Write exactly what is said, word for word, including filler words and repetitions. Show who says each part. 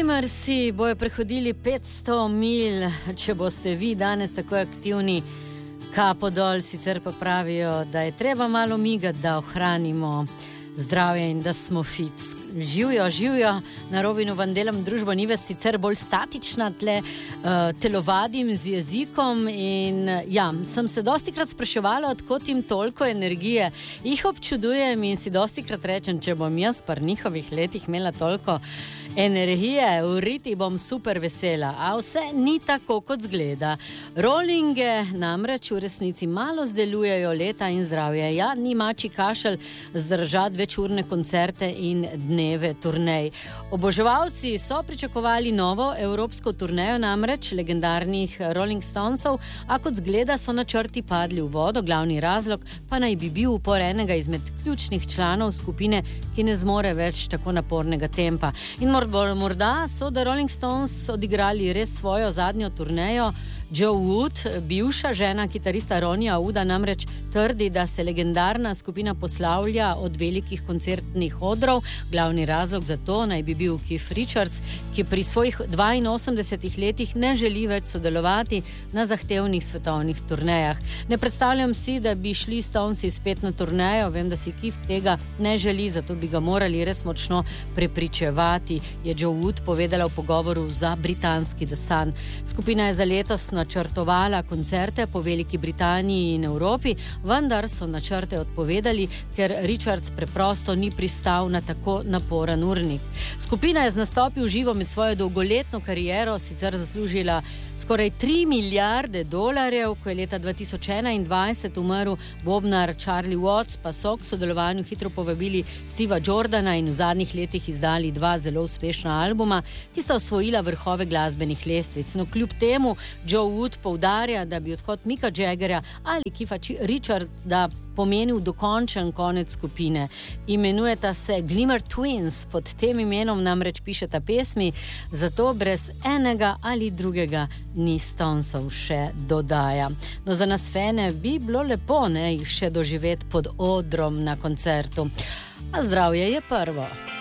Speaker 1: Timersi bojo prehodili petsto milj, če boste vi danes tako aktivni, kapo dol, sicer pa pravijo, da je treba malo migati, da ohranimo zdravje in da smo fit. Živijo, živijo, na Robinu Vandelem družba ni ves sicer bolj statična, tle uh, telovadim z jezikom in ja, sem se dostikrat spraševala, odkot jim toliko energije. Jih občudujem in si dostikrat rečem, če bom jaz par njihovih letih imela toliko energije, v riti bom super vesela, a vse ni tako, kot zgleda. Rollinge namreč v resnici malo zdelujejo leta in zdravje. Ja, ni mači kašelj zdržati večurne koncerte in dneve turnej. Oboževalci so pričakovali novo evropsko turnejo namreč legendarnih Rolling Stonesov, a kot zgleda so načrti padli v vodo, glavni razlog pa naj bi bil upor enega izmed ključnih članov skupine, ki ne zmore več tako napornega tempa. In morda so The Rolling Stones odigrali res svojo zadnjo turnejo. Joe Wood, bivša žena kitarista Ronija Wooda, namreč trdi, da se legendarna skupina poslavlja od velikih koncertnih odrov. Glavni razlog za to naj bi bil Keith Richards, ki pri svojih dvainosemdesetih letih ne želi več sodelovati na zahtevnih svetovnih turnejah. Ne predstavljam si, da bi šli Stonesi spet na turnejo, vem, da si Keith tega ne želi, zato bi ga morali res močno prepričevati, je Joe Wood povedala v pogovoru za britanski The Sun. Skupina je za letos načrtovala koncerte po Veliki Britaniji in Evropi, vendar so načrte odpovedali, ker Richards preprosto ni pristal na tako naporen urnik. Skupina je z nastopi v živo med svojo dolgoletno kariero sicer zaslužila skoraj tri milijarde dolarjev, ko je leta dva tisoč enaindvajset umrl bobnar Charlie Watts, pa so k sodelovanju hitro povabili Steva Jordana in v zadnjih letih izdali dva zelo uspešna albuma, ki sta osvojila vrhove glasbenih lestvic. No, kljub temu Joe Wood poudarja, da bi odhod Micka Jaggerja ali Keitha Richarda pomenil dokončen konec skupine. Imenujeta se Glimmer Twins, pod tem imenom namreč pišeta pesmi, zato brez enega ali drugega ni Stonesov, še dodaja. No, za nas fene bi bilo lepo, ne, jih še doživeti pod odrom na koncertu. A zdravje je prvo.